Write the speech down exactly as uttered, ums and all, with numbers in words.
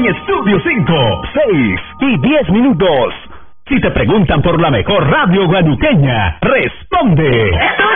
en Estudio cinco, seis y diez minutos. Si te preguntan por la mejor radio guanuqueña, responde. ¡Estudio